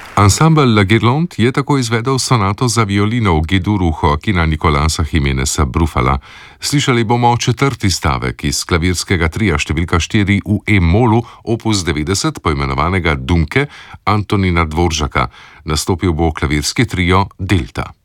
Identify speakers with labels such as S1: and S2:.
S1: Ansambel La Guirlande je tako izvedel sonato za violino v G-duru Joaquina Nicolasa Jimeneza Brufala. Slišali bomo četrti stavek iz klavirskega trija številka 4 v E-molu opus 90, poimenovanega Dunke Antonina Dvoržaka. Nastopil bo klavirski trio Delta.